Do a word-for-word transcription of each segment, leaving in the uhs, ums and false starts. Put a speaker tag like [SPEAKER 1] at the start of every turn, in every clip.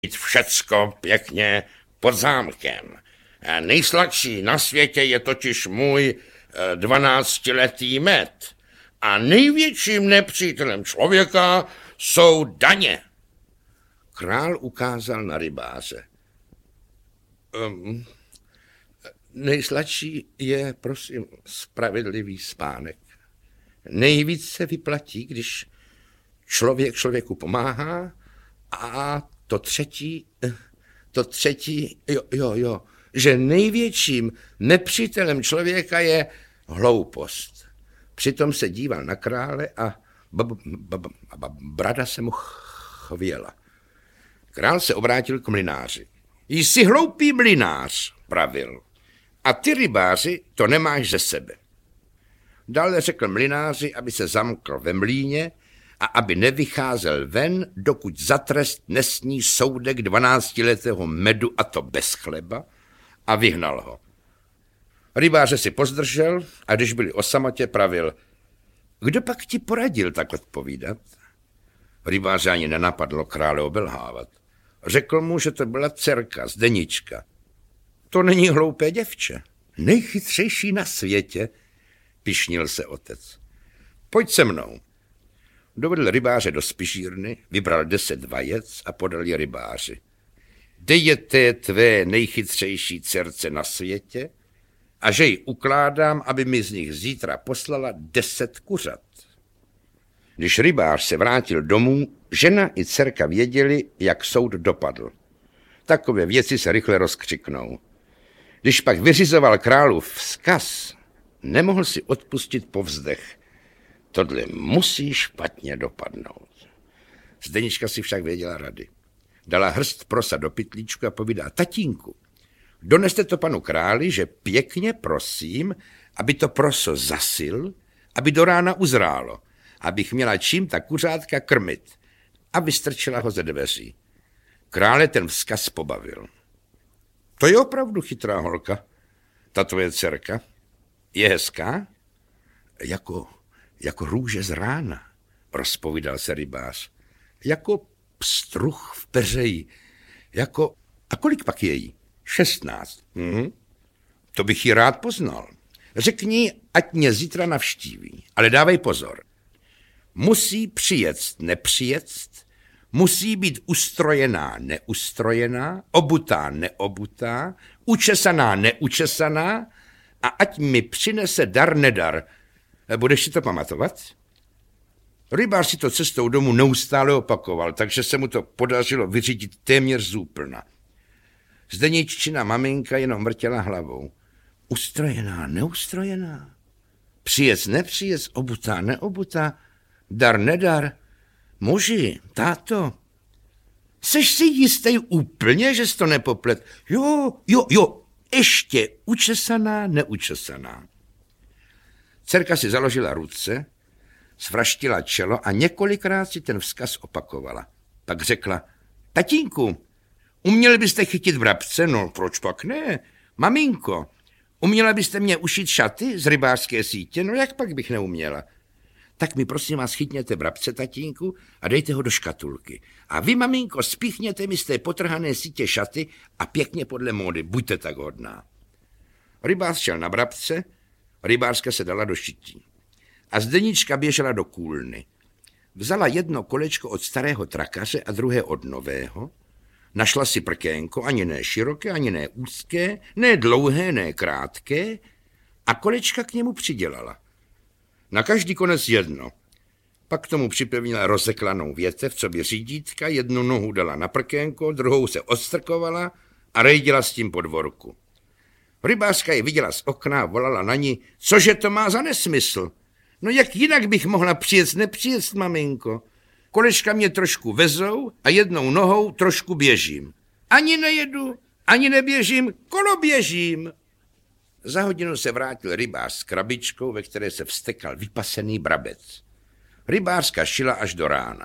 [SPEAKER 1] mít všecko pěkně pod zámkem. Nejsladší na světě je totiž můj dvanáctiletý med. A největším nepřítelem člověka jsou daně. Král ukázal na rybáře. Um, nejsladší je, prosím, spravedlivý spánek. Nejvíc se vyplatí, když člověk člověku pomáhá, a to třetí, to třetí, jo, jo, jo, že největším nepřítelem člověka je hloupost. Přitom se díval na krále a b- b- b- brada se mu chvěla. Král se obrátil k mlynáři. Jsi hloupý mlynář, pravil, a ty, rybáři, to nemáš ze sebe. Dále řekl mlynáři, aby se zamkl ve mlýně a aby nevycházel ven, dokud za trest nesní soudek dvanáctiletého medu, a to bez chleba, a vyhnal ho. Rybáře si pozdržel a když byli o samotě, pravil, kdo pak ti poradil tak odpovídat? Rybáře ani nenapadlo krále obelhávat. Řekl mu, že to byla dcerka Zdenička. To není hloupé děvče, nejchytřejší na světě, pyšnil se otec. Pojď se mnou. Dovedl rybáře do spižírny, vybral deset vajec a podal je rybáři. Dej je té tvé nejchytřejší dcerce na světě a že ji ukládám, aby mi z nich zítra poslala deset kuřat. Když rybář se vrátil domů, žena i dcerka věděli, jak soud dopadl. Takové věci se rychle rozkřiknou. Když pak vyřizoval králův vzkaz, nemohl si odpustit povzdech. Tohle musí špatně dopadnout. Zdenička si však věděla rady. Dala hrst prosa do pytlíčku a povídá, tatínku, doneste to panu králi, že pěkně prosím, aby to proso zasil, aby do rána uzrálo, abych měla čím ta kuřátka krmit, a vystrčila ho ze dveří. Krále ten vzkaz pobavil. To je opravdu chytrá holka, ta tvoje dcerka. Je hezká? Jako, jako růže z rána, rozpovídal se rybář. Jako pstruh v peřeji. Jako, a kolik pak je jí? Šestnáct. Mhm. To bych ji rád poznal. Řekni, ať mě zítra navštíví, ale dávej pozor. Musí přijet, nepřijet, musí být ustrojená, neustrojená, obutá, neobutá, učesaná, neučesaná, a ať mi přinese dar, nedar. Budeš si to pamatovat? Rybář si to cestou domů neustále opakoval, takže se mu to podařilo vyřídit téměř zúplna. Zdeniččina maminka jenom vrtěla hlavou. Ustrojená, neustrojená, přijec, nepřijec, obutá, neobutá, dar, nedar. Muži, táto, seš si jistý úplně, že jsi to nepoplet? Jo, jo, jo, ještě učesaná, neučesaná. Dcerka si založila ruce, svraštila čelo a několikrát si ten vzkaz opakovala. Pak řekla, tatínku, uměli byste chytit vrabce? No, proč pak ne? Maminko, uměla byste mě ušít šaty z rybářské sítě? No, jak pak bych neuměla? Tak mi prosím vás chytněte vrabce, tatínku, a dejte ho do škatulky. A vy, maminko, spíchněte mi z té potrhané sítě šaty a pěkně podle módy, buďte tak hodná. Rybář šel na vrabce, rybářka se dala do šití. A Zdenička běžela do kůlny. Vzala jedno kolečko od starého trakaře a druhé od nového, našla si prkénko, ani ne široké, ani ne úzké, ne dlouhé, ne krátké, a kolečka k němu přidělala. Na každý konec jedno. Pak k tomu připevnila rozeklanou větev, co by řídítka, jednu nohu dala na prkénko, druhou se odstrkovala a rejdila s tím po dvorku. Rybářka ji viděla z okna a volala na ní, cože to má za nesmysl? No jak jinak bych mohla přijet, nepřijet, maminko? Kolečka mě trošku vezou a jednou nohou trošku běžím. Ani nejedu, ani neběžím, kolo běžím. Za hodinu se vrátil rybář s krabičkou, ve které se vztekal vypasený brabec. Rybářka šila až do rána.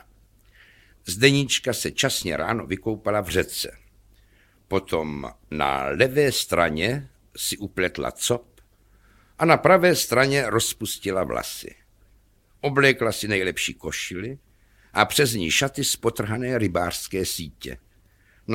[SPEAKER 1] Zdenička se časně ráno vykoupala v řece. Potom na levé straně si upletla cop a na pravé straně rozpustila vlasy. Oblékla si nejlepší košili a přes ní šaty z potrhané rybářské sítě.